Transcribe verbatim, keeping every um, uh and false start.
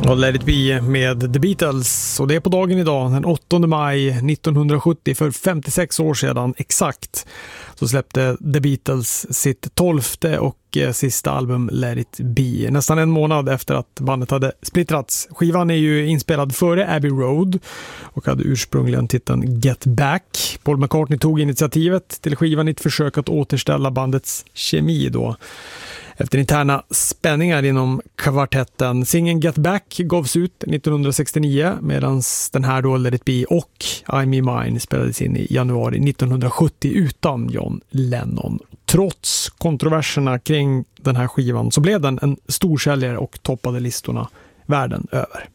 Och Let It Be med The Beatles, och det är på dagen idag, den åttonde maj nittonhundrasjuttio, för femtiosex år sedan exakt, så släppte The Beatles sitt tolfte och sista album Let It Be, nästan en månad efter att bandet hade splittrats. Skivan är ju inspelad före Abbey Road och hade ursprungligen titeln Get Back. Paul McCartney tog initiativet till skivan i ett försök att återställa bandets kemi då, efter interna spänningar inom kvartetten. Singeln Get Back gavs ut nittonhundrasextionio, medan den här då Let It Be och I Me Mine spelades in i januari nittonhundrasjuttio utan John Lennon. Trots kontroverserna kring den här skivan så blev den en storsäljare och toppade listorna världen över.